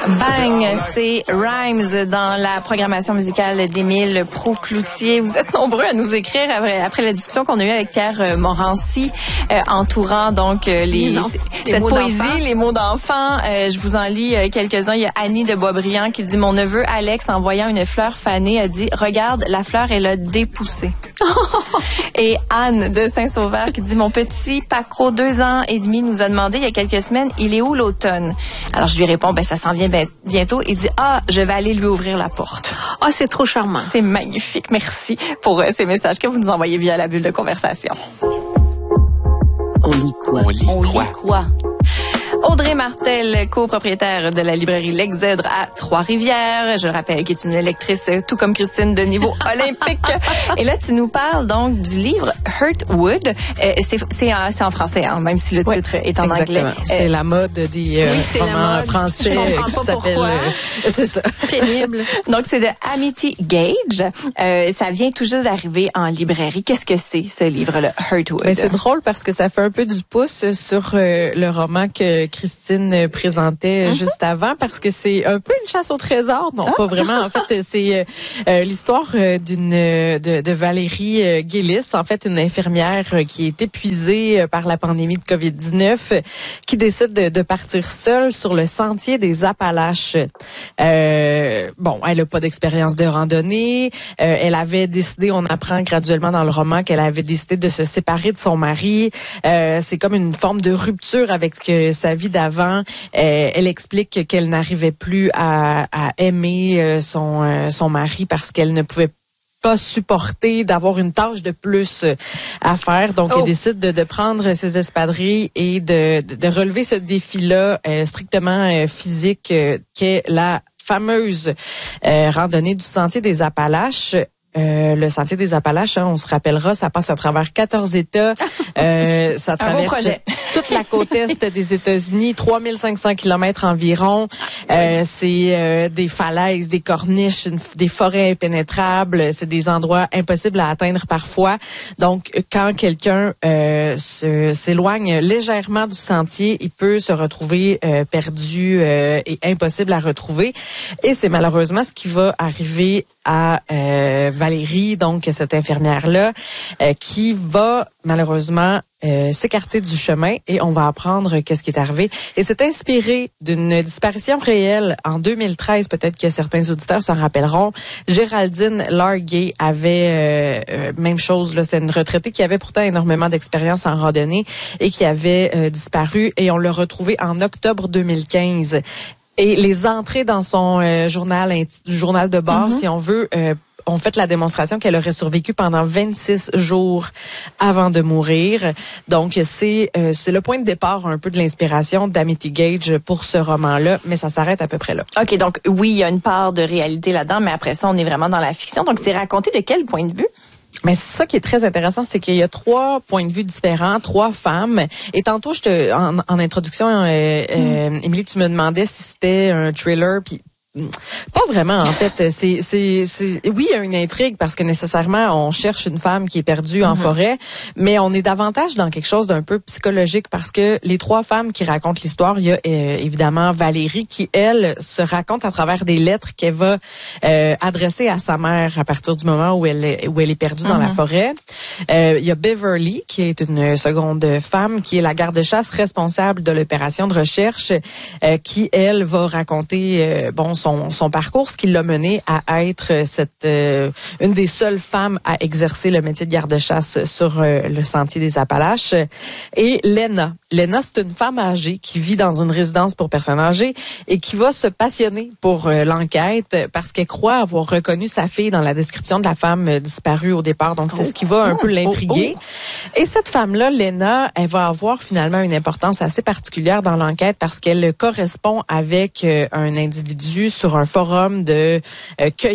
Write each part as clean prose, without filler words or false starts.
Bang, c'est Rhymes dans la programmation musicale d'Émile Proulx-Cloutier. Vous êtes nombreux à nous écrire après la discussion qu'on a eue avec Pierre Morancy, entourant donc cette poésie, les mots d'enfant. Je vous en lis quelques-uns. Il y a Annie de Boisbriand qui dit: mon neveu Alex, en voyant une fleur fanée, a dit: regarde, la fleur, elle a dépoussé. Et Anne de Saint-Sauveur qui dit: mon petit Pacro, 2 ans et demi, nous a demandé il y a quelques semaines, il est où l'automne? Alors je lui réponds: ça s'en vient bientôt. Il dit: je vais aller lui ouvrir la porte. C'est trop charmant. C'est magnifique. Merci pour ces messages que vous nous envoyez via la bulle de conversation. On lit quoi? Audrey Martel, copropriétaire de la librairie L'Exèdre à Trois-Rivières. Je le rappelle, qui est une lectrice tout comme Christine de niveau olympique. Et là, tu nous parles donc du livre Hurtwood. C'est en français, hein, même si le titre est en exactement. anglais. C'est la mode des romans français qui s'appelle... c'est ça. Pénible. Donc, c'est de Amity Gage. Ça vient tout juste d'arriver en librairie. Qu'est-ce que c'est, ce livre-là, Hurtwood? Mais c'est drôle parce que ça fait un peu du pouce sur le roman que Christine présentait juste avant, parce que c'est un peu une chasse au trésor. Non, pas vraiment. En fait, c'est l'histoire de Valérie Gillis, en fait, une infirmière qui est épuisée par la pandémie de COVID-19, qui décide de partir seule sur le sentier des Appalaches. Elle a pas d'expérience de randonnée. Elle avait décidé, on apprend graduellement dans le roman, qu'elle avait décidé de se séparer de son mari. C'est comme une forme de rupture avec sa vie d'avant. Elle explique qu'elle n'arrivait plus à aimer son mari parce qu'elle ne pouvait pas supporter d'avoir une tâche de plus à faire. Donc, elle décide de prendre ses espadrilles et de relever ce défi-là strictement physique qu'est la fameuse randonnée du Sentier des Appalaches. Le Sentier des Appalaches, on se rappellera, ça passe à travers 14 États. Ça traverse toute la côte est des États-Unis, 3500 kilomètres environ. C'est des falaises, des corniches, des forêts impénétrables. C'est des endroits impossibles à atteindre parfois. Donc, quand quelqu'un s'éloigne légèrement du sentier, il peut se retrouver perdu et impossible à retrouver. Et c'est malheureusement ce qui va arriver à Valérie, donc cette infirmière-là, qui va malheureusement s'écarter du chemin, et on va apprendre qu'est-ce qui est arrivé. Et c'est inspiré d'une disparition réelle en 2013, peut-être que certains auditeurs s'en rappelleront. Géraldine Largay avait même chose, là, c'était une retraitée qui avait pourtant énormément d'expérience en randonnée et qui avait disparu, et on l'a retrouvée en octobre 2015. Et les entrées dans son journal de bord, si on veut, ont fait la démonstration qu'elle aurait survécu pendant 26 jours avant de mourir. Donc, c'est le point de départ un peu de l'inspiration d'Amity Gage pour ce roman-là, mais ça s'arrête à peu près là. OK, donc oui, il y a une part de réalité là-dedans, mais après ça, on est vraiment dans la fiction. Donc, c'est raconté de quel point de vue? Mais c'est ça qui est très intéressant, c'est qu'il y a 3 points de vue différents, 3 femmes. Et tantôt, en introduction, Émilie, tu me demandais si c'était un thriller, puis pas vraiment, en fait. Oui, il y a une intrigue parce que nécessairement, on cherche une femme qui est perdue en forêt, mais on est davantage dans quelque chose d'un peu psychologique parce que les 3 femmes qui racontent l'histoire, il y a évidemment Valérie qui, elle, se raconte à travers des lettres qu'elle va adresser à sa mère à partir du moment où elle est perdue dans la forêt. Il y a Beverly qui est une seconde femme qui est la garde-chasse responsable de l'opération de recherche qui, elle, va raconter son parcours, ce qui l'a mené à être une des seules femmes à exercer le métier de garde-chasse sur le Sentier des Appalaches. Et Lena, c'est une femme âgée qui vit dans une résidence pour personnes âgées et qui va se passionner pour l'enquête parce qu'elle croit avoir reconnu sa fille dans la description de la femme disparue au départ. Donc, c'est ce qui va un peu l'intriguer. Et cette femme-là, Lena, elle va avoir finalement une importance assez particulière dans l'enquête parce qu'elle correspond avec un individu sur un forum de cueillette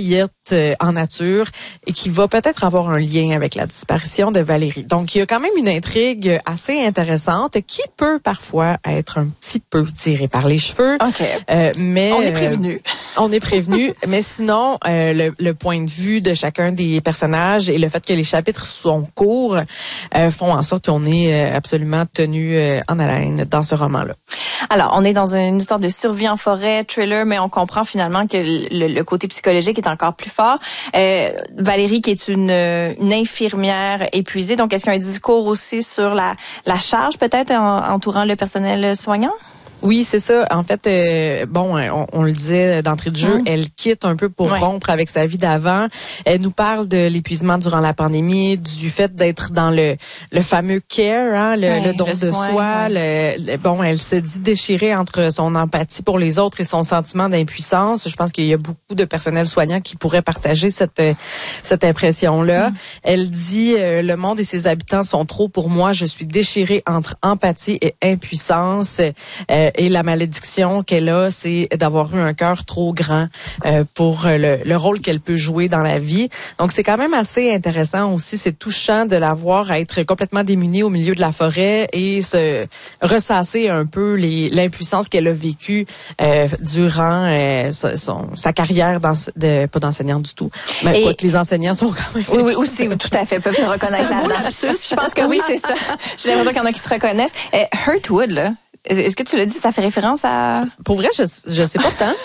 en nature et qui va peut-être avoir un lien avec la disparition de Valérie. Donc, il y a quand même une intrigue assez intéressante qui peut parfois être un petit peu tirée par les cheveux. Mais on est prévenu. On est prévenu, mais sinon, le point de vue de chacun des personnages et le fait que les chapitres sont courts font en sorte qu'on est absolument tenu en haleine dans ce roman-là. Alors, on est dans une histoire de survie en forêt, thriller, mais on comprend finalement que le côté psychologique est encore plus fort. Valérie, qui est une infirmière épuisée, donc est-ce qu'il y a un discours aussi sur la charge peut-être entourant le personnel soignant? Oui, c'est ça. En fait, on le disait d'entrée de jeu, elle quitte un peu pour rompre avec sa vie d'avant. Elle nous parle de l'épuisement durant la pandémie, du fait d'être dans le fameux care, le don de soi. Elle se dit déchirée entre son empathie pour les autres et son sentiment d'impuissance. Je pense qu'il y a beaucoup de personnel soignant qui pourraient partager cette impression-là. Elle dit le monde et ses habitants sont trop pour moi. Je suis déchirée entre empathie et impuissance. Et la malédiction qu'elle a, c'est d'avoir eu un cœur trop grand pour le rôle qu'elle peut jouer dans la vie. Donc, c'est quand même assez intéressant aussi. C'est touchant de la voir être complètement démunie au milieu de la forêt et se ressasser un peu l'impuissance qu'elle a vécue durant sa carrière pas d'enseignante du tout. Mais quoi que les enseignants sont quand même... Oui, aussi, tout à fait, peuvent se reconnaître là-dedans. Je pense que oui, c'est ça. J'ai l'impression qu'il y en a qui se reconnaissent. Hurtwood, là. Est-ce que tu l'as dit, ça fait référence à... Pour vrai, je sais pas tant.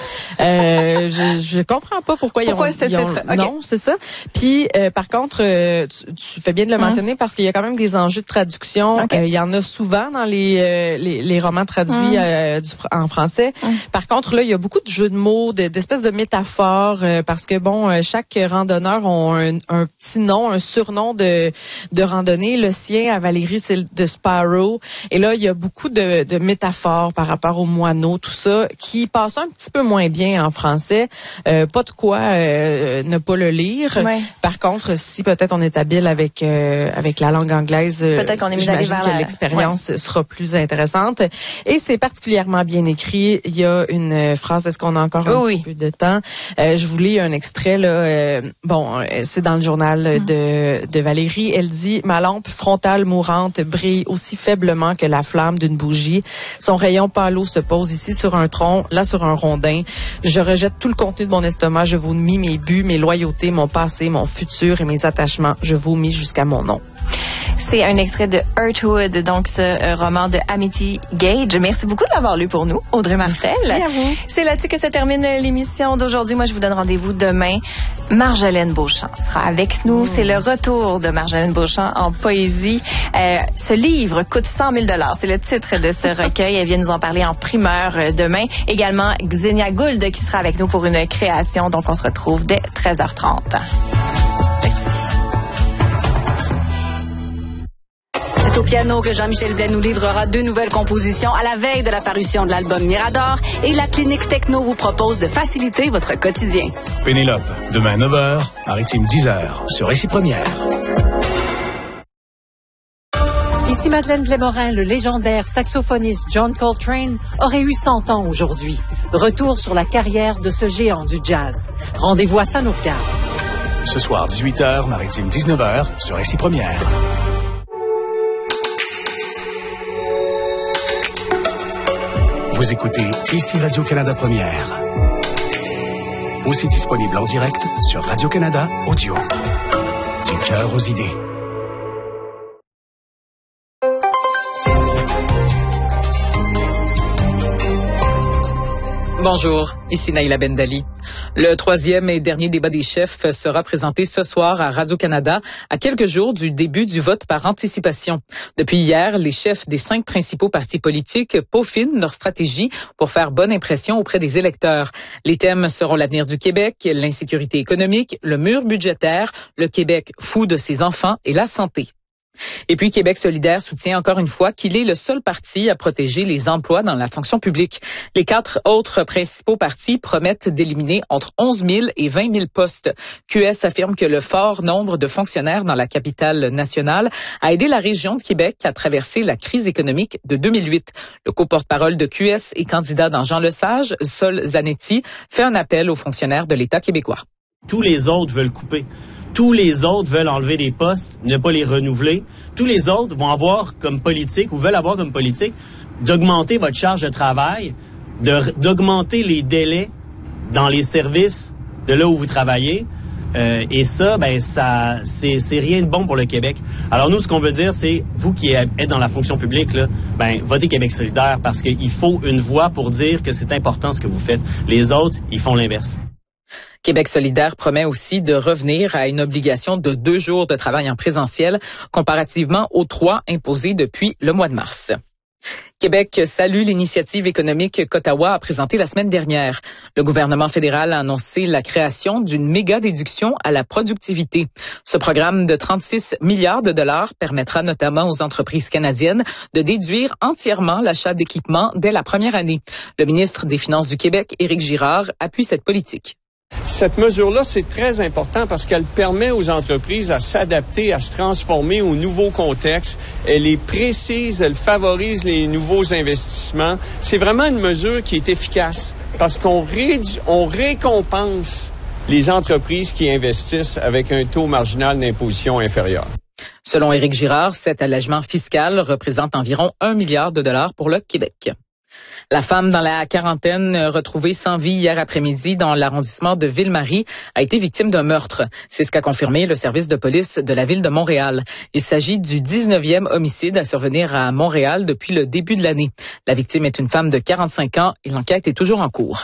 Je comprends pas pourquoi ils ont... Okay. Non, c'est ça. Puis, par contre, tu fais bien de le mentionner parce qu'il y a quand même des enjeux de traduction. Il y en a souvent dans les romans traduits en français. Par contre, là, il y a beaucoup de jeux de mots, d'espèces de métaphores, parce que, chaque randonneur a un petit nom, un surnom de randonnée. Le sien, à Valérie, c'est de Sparrow. Et là, il y a beaucoup de métaphores par rapport aux moineaux, tout ça, qui passe un petit peu moins bien en français. Pas de quoi ne pas le lire. Par contre, si peut-être on est habile avec la langue anglaise, peut-être qu'on est mis d'aller vers l'expérience sera plus intéressante. Et c'est particulièrement bien écrit. Il y a une phrase, est-ce qu'on a encore un petit peu de temps? Je vous lis un extrait, là. C'est dans le journal de Valérie. Elle dit, ma lampe frontale mourante brille aussi faiblement que la flamme d'une bougie. Son rayon pâleau se pose ici sur un tronc, là sur un rondin. Je rejette tout le contenu de mon estomac. Je vomis mes buts, mes loyautés, mon passé, mon futur et mes attachements. Je vomis jusqu'à mon nom. C'est un extrait de Hurtwood, donc ce roman de Amity Gage. Merci beaucoup de l'avoir lu pour nous, Audrey Martel. Merci à vous. C'est là-dessus que se termine l'émission d'aujourd'hui. Moi, je vous donne rendez-vous demain. Marjolaine Beauchamp sera avec nous. C'est le retour de Marjolaine Beauchamp en poésie. Ce livre coûte 100 000 $. C'est le titre de ce recueil. Elle vient nous en parler en primeur demain. Également, Xenia Gould qui sera avec nous pour une création. Donc, on se retrouve dès 13h30. Merci. C'est au piano que Jean-Michel Blais nous livrera 2 nouvelles compositions à la veille de la parution de l'album Mirador et la Clinique Techno vous propose de faciliter votre quotidien. Pénélope, demain 9h, Maritime 10h, sur Récit Première. Ici Madeleine Blais-Morin, le légendaire saxophoniste John Coltrane aurait eu 100 ans aujourd'hui. Retour sur la carrière de ce géant du jazz. Rendez-vous à Ça nous regarde. Ce soir, 18h, Maritime 19h, sur Récit Première. Vous écoutez ici Radio-Canada Première. Aussi disponible en direct sur Radio-Canada Audio. Du cœur aux idées. Bonjour, ici Naïla Bendali. Le 3e et dernier débat des chefs sera présenté ce soir à Radio-Canada à quelques jours du début du vote par anticipation. Depuis hier, les chefs des 5 principaux partis politiques peaufinent leur stratégie pour faire bonne impression auprès des électeurs. Les thèmes seront l'avenir du Québec, l'insécurité économique, le mur budgétaire, le Québec fou de ses enfants et la santé. Et puis, Québec solidaire soutient encore une fois qu'il est le seul parti à protéger les emplois dans la fonction publique. Les 4 autres principaux partis promettent d'éliminer entre 11 000 et 20 000 postes. QS affirme que le fort nombre de fonctionnaires dans la capitale nationale a aidé la région de Québec à traverser la crise économique de 2008. Le co-porte-parole de QS et candidat dans Jean Lesage, Sol Zanetti, fait un appel aux fonctionnaires de l'État québécois. Tous les autres veulent couper. Tous les autres veulent enlever des postes, ne pas les renouveler. Tous les autres vont avoir comme politique, ou veulent avoir comme politique, d'augmenter votre charge de travail, d'augmenter les délais dans les services de là où vous travaillez. Et ça, c'est rien de bon pour le Québec. Alors nous, ce qu'on veut dire, c'est, vous qui êtes dans la fonction publique, là, votez Québec solidaire, parce qu'il faut une voix pour dire que c'est important ce que vous faites. Les autres, ils font l'inverse. Québec solidaire promet aussi de revenir à une obligation de 2 jours de travail en présentiel, comparativement aux 3 imposés depuis le mois de mars. Québec salue l'initiative économique qu'Ottawa a présentée la semaine dernière. Le gouvernement fédéral a annoncé la création d'une méga déduction à la productivité. Ce programme de 36 milliards de dollars permettra notamment aux entreprises canadiennes de déduire entièrement l'achat d'équipements dès la première année. Le ministre des Finances du Québec, Éric Girard, appuie cette politique. Cette mesure-là, c'est très important parce qu'elle permet aux entreprises à s'adapter, à se transformer au nouveau contexte. Elle est précise, elle favorise les nouveaux investissements. C'est vraiment une mesure qui est efficace parce qu'on récompense les entreprises qui investissent avec un taux marginal d'imposition inférieur. Selon Éric Girard, cet allègement fiscal représente environ 1 milliard de dollars pour le Québec. La femme dans la quarantaine retrouvée sans vie hier après-midi dans l'arrondissement de Ville-Marie a été victime d'un meurtre. C'est ce qu'a confirmé le service de police de la ville de Montréal. Il s'agit du 19e homicide à survenir à Montréal depuis le début de l'année. La victime est une femme de 45 ans et l'enquête est toujours en cours.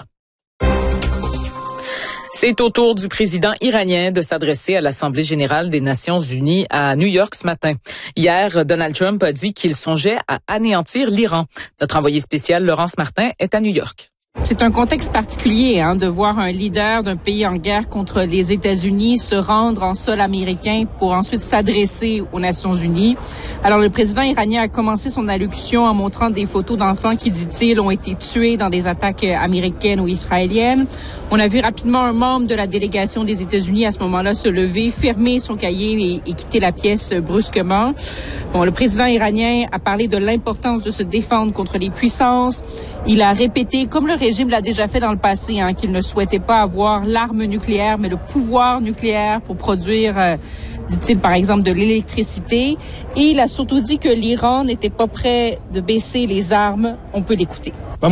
C'est au tour du président iranien de s'adresser à l'Assemblée générale des Nations unies à New York ce matin. Hier, Donald Trump a dit qu'il songeait à anéantir l'Iran. Notre envoyé spécial, Laurence Martin, est à New York. C'est un contexte particulier de voir un leader d'un pays en guerre contre les États-Unis se rendre en sol américain pour ensuite s'adresser aux Nations unies. Alors, le président iranien a commencé son allocution en montrant des photos d'enfants qui, dit-il, ont été tués dans des attaques américaines ou israéliennes. On a vu rapidement un membre de la délégation des États-Unis à ce moment-là se lever, fermer son cahier et quitter la pièce brusquement. Bon, le président iranien a parlé de l'importance de se défendre contre les puissances. Il a répété, comme le régime l'a déjà fait dans le passé, qu'il ne souhaitait pas avoir l'arme nucléaire, mais le pouvoir nucléaire pour produire, dit-il, par exemple, de l'électricité. Et il a surtout dit que l'Iran n'était pas prêt de baisser les armes. On peut l'écouter.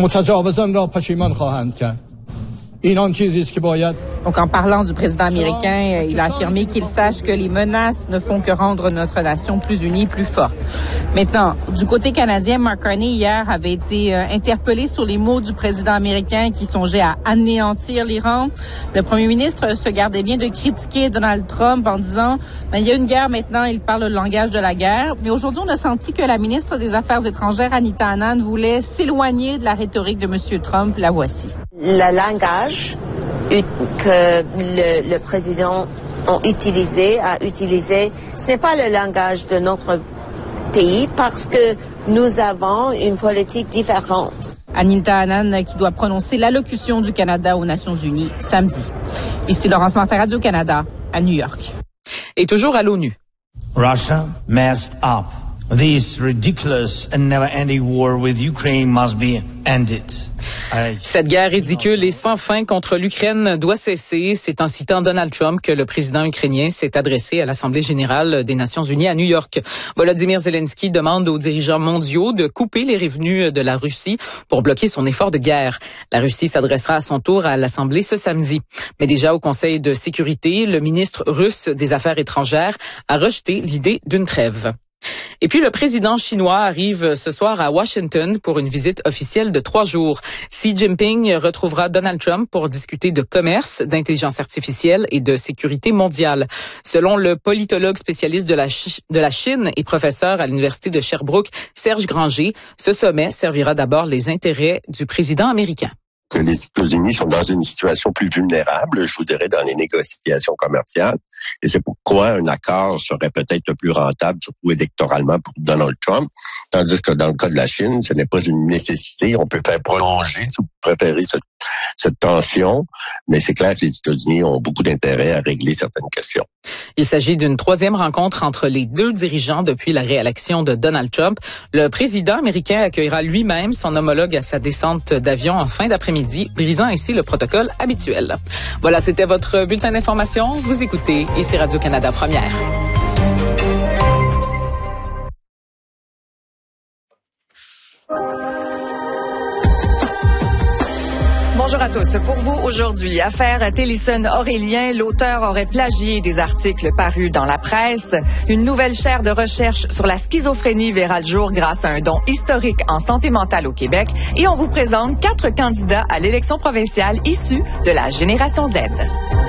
Donc, en parlant du président américain, il a affirmé qu'il sache que les menaces ne font que rendre notre nation plus unie, plus forte. Maintenant, du côté canadien, Mark Carney, hier, avait été interpellé sur les mots du président américain qui songeait à anéantir l'Iran. Le premier ministre se gardait bien de critiquer Donald Trump en disant il y a une guerre maintenant, il parle le langage de la guerre. Mais aujourd'hui, on a senti que la ministre des Affaires étrangères, Anita Anand, voulait s'éloigner de la rhétorique de M. Trump. La voici. Le langage que le président a utilisé, ce n'est pas le langage de notre pays parce que nous avons une politique différente. Anita Anand qui doit prononcer l'allocution du Canada aux Nations unies samedi. Ici Laurence Martin, Radio-Canada, à New York. Et toujours à l'ONU. Russia messed up. This ridiculous and never-ending war with Ukraine must be ended. Cette guerre ridicule et sans fin contre l'Ukraine doit cesser. C'est en citant Donald Trump que le président ukrainien s'est adressé à l'Assemblée générale des Nations unies à New York. Volodymyr Zelensky demande aux dirigeants mondiaux de couper les revenus de la Russie pour bloquer son effort de guerre. La Russie s'adressera à son tour à l'Assemblée ce samedi. Mais déjà au Conseil de sécurité, le ministre russe des Affaires étrangères a rejeté l'idée d'une trêve. Et puis le président chinois arrive ce soir à Washington pour une visite officielle de 3 jours. Xi Jinping retrouvera Donald Trump pour discuter de commerce, d'intelligence artificielle et de sécurité mondiale. Selon le politologue spécialiste de la Chine et professeur à l'université de Sherbrooke, Serge Granger, ce sommet servira d'abord les intérêts du président américain. Que les États-Unis sont dans une situation plus vulnérable, je vous dirais, dans les négociations commerciales. Et c'est pourquoi un accord serait peut-être plus rentable, surtout électoralement, pour Donald Trump. Tandis que dans le cas de la Chine, ce n'est pas une nécessité. On peut faire prolonger, si vous préférez, cette tension, mais c'est clair que les États-Unis ont beaucoup d'intérêt à régler certaines questions. Il s'agit d'une troisième rencontre entre les deux dirigeants depuis la réélection de Donald Trump. Le président américain accueillera lui-même son homologue à sa descente d'avion en fin d'après-midi, brisant ainsi le protocole habituel. Voilà, c'était votre bulletin d'information. Vous écoutez ici Radio-Canada Première. Bonjour à tous. Pour vous aujourd'hui, affaire Télison-Aurélien, l'auteur aurait plagié des articles parus dans la presse. Une nouvelle chaire de recherche sur la schizophrénie verra le jour grâce à un don historique en santé mentale au Québec. Et on vous présente 4 candidats à l'élection provinciale issus de la Génération Z.